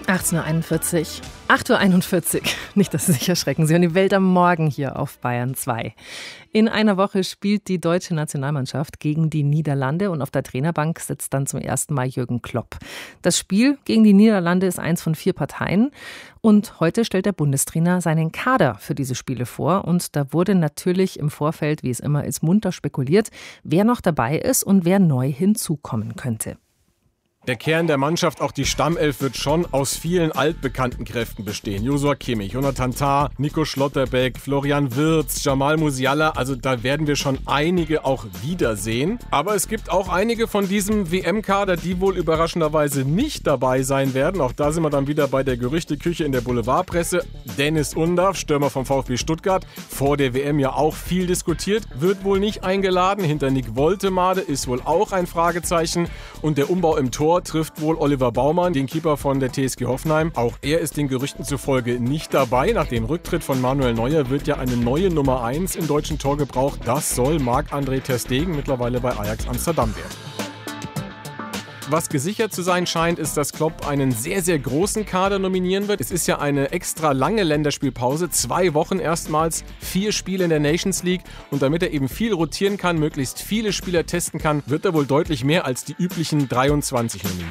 18.41 Uhr. 8.41 Uhr. Nicht, dass Sie sich erschrecken. Sie hören die Welt am Morgen hier auf Bayern 2. In einer Woche spielt die deutsche Nationalmannschaft gegen die Niederlande und auf der Trainerbank sitzt dann zum ersten Mal Jürgen Klopp. Das Spiel gegen die Niederlande ist eins von 4 Parteien und heute stellt der Bundestrainer seinen Kader für diese Spiele vor und da wurde natürlich im Vorfeld, wie es immer ist, munter spekuliert, wer noch dabei ist und wer neu hinzukommen könnte. Der Kern der Mannschaft, auch die Stammelf, wird schon aus vielen altbekannten Kräften bestehen. Joshua Kimmich, Jonathan Tah, Nico Schlotterbeck, Florian Wirtz, Jamal Musiala. Also da werden wir schon einige auch wiedersehen. Aber es gibt auch einige von diesem WM-Kader, die wohl überraschenderweise nicht dabei sein werden. Auch da sind wir dann wieder bei der Gerüchteküche in der Boulevardpresse. Dennis Undaff, Stürmer vom VfB Stuttgart, vor der WM ja auch viel diskutiert, wird wohl nicht eingeladen. Hinter Nick Woltemade ist wohl auch ein Fragezeichen. Und der Umbau im Tor trifft wohl Oliver Baumann, den Keeper von der TSG Hoffenheim. Auch er ist den Gerüchten zufolge nicht dabei. Nach dem Rücktritt von Manuel Neuer wird ja eine neue Nummer 1 im deutschen Tor gebraucht. Das soll Marc-André ter Stegen, mittlerweile bei Ajax Amsterdam, werden. Was gesichert zu sein scheint, ist, dass Klopp einen sehr, sehr großen Kader nominieren wird. Es ist ja eine extra lange Länderspielpause, 2 Wochen erstmals, 4 Spiele in der Nations League. Und damit er eben viel rotieren kann, möglichst viele Spieler testen kann, wird er wohl deutlich mehr als die üblichen 23 nominieren.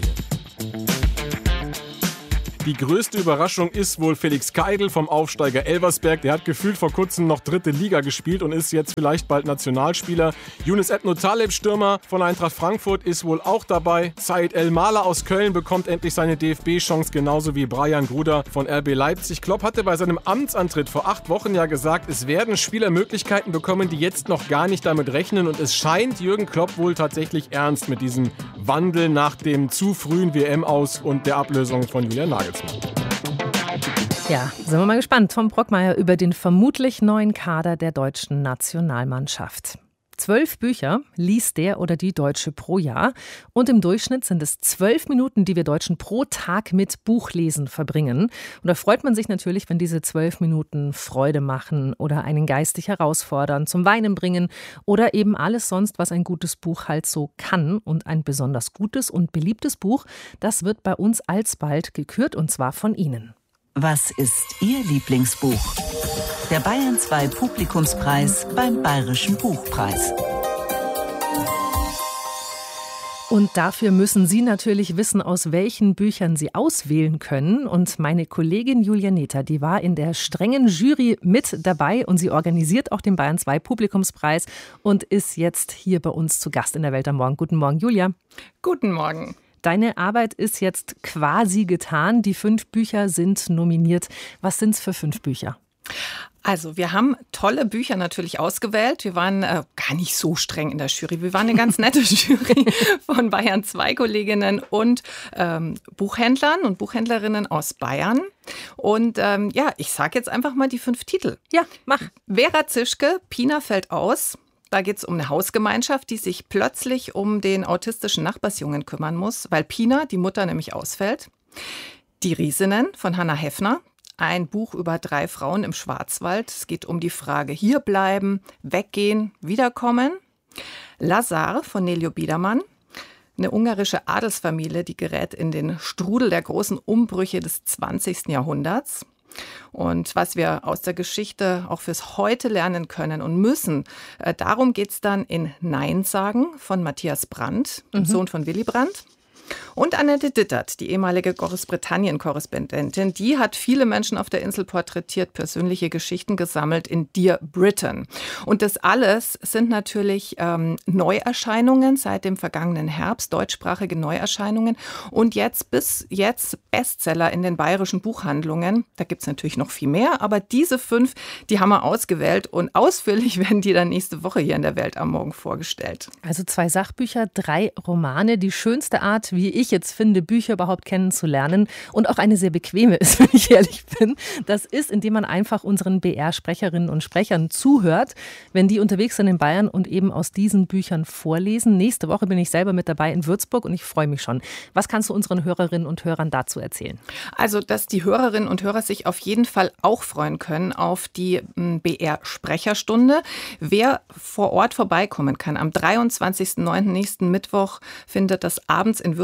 Die größte Überraschung ist wohl Felix Keidl vom Aufsteiger Elversberg. Der hat gefühlt vor kurzem noch 3. Liga gespielt und ist jetzt vielleicht bald Nationalspieler. Yunus Ebno Taleb, Stürmer von Eintracht Frankfurt, ist wohl auch dabei. Said El Mala aus Köln bekommt endlich seine DFB-Chance, genauso wie Brian Gruder von RB Leipzig. Klopp hatte bei seinem Amtsantritt vor 8 Wochen ja gesagt, es werden Spieler Möglichkeiten bekommen, die jetzt noch gar nicht damit rechnen. Und es scheint Jürgen Klopp wohl tatsächlich ernst mit diesem Wandel nach dem zu frühen WM-Aus und der Ablösung von Julian Nagelsmann. Ja, sind wir mal gespannt. Tom Brockmeier über den vermutlich neuen Kader der deutschen Nationalmannschaft. 12 Bücher liest der oder die Deutsche pro Jahr und im Durchschnitt sind es 12 Minuten, die wir Deutschen pro Tag mit Buchlesen verbringen. Und da freut man sich natürlich, wenn diese 12 Minuten Freude machen oder einen geistig herausfordern, zum Weinen bringen oder eben alles sonst, was ein gutes Buch halt so kann. Und ein besonders gutes und beliebtes Buch, das wird bei uns alsbald gekürt und zwar von Ihnen. Was ist Ihr Lieblingsbuch? Der Bayern 2 Publikumspreis beim Bayerischen Buchpreis. Und dafür müssen Sie natürlich wissen, aus welchen Büchern Sie auswählen können. Und meine Kollegin Julia Nether, die war in der strengen Jury mit dabei und sie organisiert auch den Bayern 2 Publikumspreis und ist jetzt hier bei uns zu Gast in der Welt am Morgen. Guten Morgen, Julia. Guten Morgen. Deine Arbeit ist jetzt quasi getan. Die 5 Bücher sind nominiert. Was sind es für 5 Bücher? Also wir haben tolle Bücher natürlich ausgewählt. Wir waren gar nicht so streng in der Jury. Wir waren eine ganz nette Jury von Bayern 2 Kolleginnen und Buchhändlern und Buchhändlerinnen aus Bayern. Und ich sage jetzt einfach mal die 5 Titel. Ja, mach. Vera Zischke, Pina fällt aus. Da geht es um eine Hausgemeinschaft, die sich plötzlich um den autistischen Nachbarsjungen kümmern muss, weil Pina, die Mutter, nämlich ausfällt. Die Riesinnen von Hannah Heffner. Ein Buch über 3 Frauen im Schwarzwald. Es geht um die Frage hierbleiben, weggehen, wiederkommen. Lazar von Nelio Biedermann. Eine ungarische Adelsfamilie, die gerät in den Strudel der großen Umbrüche des 20. Jahrhunderts. Und was wir aus der Geschichte auch fürs Heute lernen können und müssen, darum geht es dann in Nein sagen von Matthias Brandt, dem Sohn von Willy Brandt. Und Annette Dittert, die ehemalige Großbritannien-Korrespondentin, die hat viele Menschen auf der Insel porträtiert, persönliche Geschichten gesammelt in Dear Britain. Und das alles sind natürlich Neuerscheinungen seit dem vergangenen Herbst, deutschsprachige Neuerscheinungen. Und bis jetzt Bestseller in den bayerischen Buchhandlungen. Da gibt es natürlich noch viel mehr, aber diese 5, die haben wir ausgewählt und ausführlich werden die dann nächste Woche hier in der Welt am Morgen vorgestellt. Also 2 Sachbücher, 3 Romane, die schönste Art, wie ich jetzt finde, Bücher überhaupt kennenzulernen und auch eine sehr bequeme ist, wenn ich ehrlich bin. Das ist, indem man einfach unseren BR-Sprecherinnen und Sprechern zuhört, wenn die unterwegs sind in Bayern und eben aus diesen Büchern vorlesen. Nächste Woche bin ich selber mit dabei in Würzburg und ich freue mich schon. Was kannst du unseren Hörerinnen und Hörern dazu erzählen? Also, dass die Hörerinnen und Hörer sich auf jeden Fall auch freuen können auf die BR-Sprecherstunde. Wer vor Ort vorbeikommen kann, am 23.09. nächsten Mittwoch findet das abends in Würzburg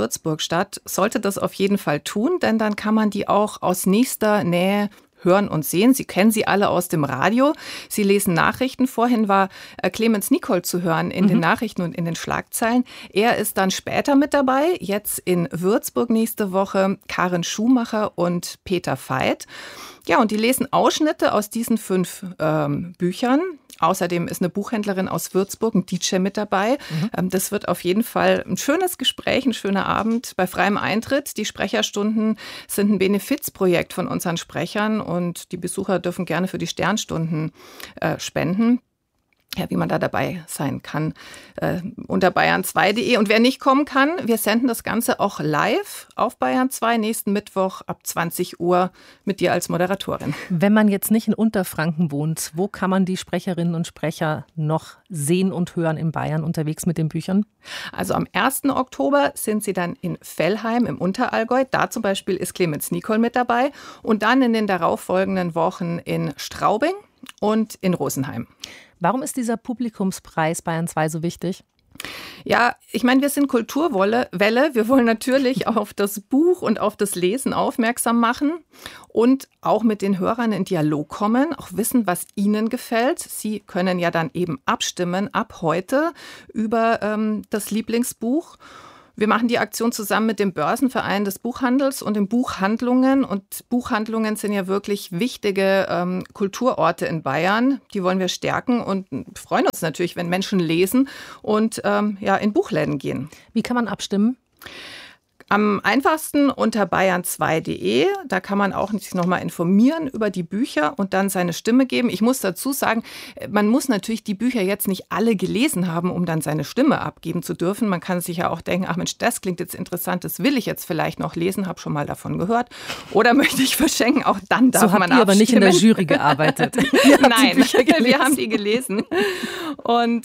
Würzburg statt, sollte das auf jeden Fall tun, denn dann kann man die auch aus nächster Nähe hören und sehen. Sie kennen sie alle aus dem Radio. Sie lesen Nachrichten. Vorhin war Clemens Nicol zu hören in den Nachrichten und in den Schlagzeilen. Er ist dann später mit dabei. Jetzt in Würzburg nächste Woche Karin Schumacher und Peter Veit. Ja, und die lesen Ausschnitte aus diesen 5 Büchern. Außerdem ist eine Buchhändlerin aus Würzburg, ein DJ mit dabei. Das wird auf jeden Fall ein schönes Gespräch, ein schöner Abend bei freiem Eintritt. Die Sprecherstunden sind ein Benefizprojekt von unseren Sprechern und die Besucher dürfen gerne für die Sternstunden spenden. Ja, wie man da dabei sein kann, unter bayern2.de. Und wer nicht kommen kann, wir senden das Ganze auch live auf Bayern 2 nächsten Mittwoch ab 20 Uhr mit dir als Moderatorin. Wenn man jetzt nicht in Unterfranken wohnt, wo kann man die Sprecherinnen und Sprecher noch sehen und hören in Bayern unterwegs mit den Büchern? Also am 1. Oktober sind sie dann in Vellheim im Unterallgäu. Da zum Beispiel ist Clemens Nicol mit dabei. Und dann in den darauffolgenden Wochen in Straubing und in Rosenheim. Warum ist dieser Publikumspreis Bayern 2 so wichtig? Ja, ich meine, wir sind Kulturwelle. Wir wollen natürlich auf das Buch und auf das Lesen aufmerksam machen und auch mit den Hörern in Dialog kommen, auch wissen, was ihnen gefällt. Sie können ja dann eben abstimmen ab heute über das Lieblingsbuch. Wir machen die Aktion zusammen mit dem Börsenverein des Buchhandels und den Buchhandlungen. Und Buchhandlungen sind ja wirklich wichtige Kulturorte in Bayern. Die wollen wir stärken und freuen uns natürlich, wenn Menschen lesen und in Buchläden gehen. Wie kann man abstimmen? Am einfachsten unter bayern2.de. Da kann man auch sich nochmal informieren über die Bücher und dann seine Stimme geben. Ich muss dazu sagen, man muss natürlich die Bücher jetzt nicht alle gelesen haben, um dann seine Stimme abgeben zu dürfen. Man kann sich ja auch denken, ach Mensch, das klingt jetzt interessant, das will ich jetzt vielleicht noch lesen, habe schon mal davon gehört. Oder möchte ich verschenken, auch dann darf man abstimmen. So habt ihr aber nicht in der Jury gearbeitet. Nein, wir haben die gelesen. Und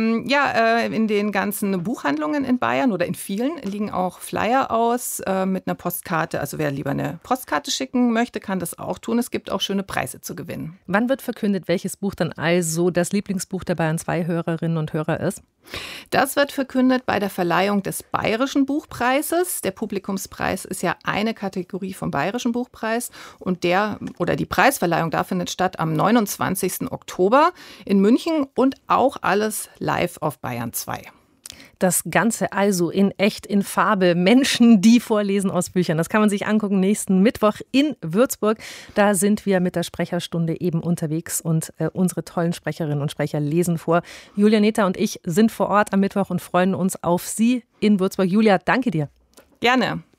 in den ganzen Buchhandlungen in Bayern oder in vielen liegen auch Flyer aus mit einer Postkarte. Also wer lieber eine Postkarte schicken möchte, kann das auch tun. Es gibt auch schöne Preise zu gewinnen. Wann wird verkündet, welches Buch dann also das Lieblingsbuch der Bayern 2 Hörerinnen und Hörer ist? Das wird verkündet bei der Verleihung des Bayerischen Buchpreises. Der Publikumspreis ist ja eine Kategorie vom Bayerischen Buchpreis und die Preisverleihung da findet statt am 29. Oktober in München und auch alles live auf Bayern 2. Das Ganze also in echt, in Farbe. Menschen, die vorlesen aus Büchern. Das kann man sich angucken nächsten Mittwoch in Würzburg. Da sind wir mit der Sprecherstunde eben unterwegs und unsere tollen Sprecherinnen und Sprecher lesen vor. Julia Nether und ich sind vor Ort am Mittwoch und freuen uns auf Sie in Würzburg. Julia, danke dir. Gerne.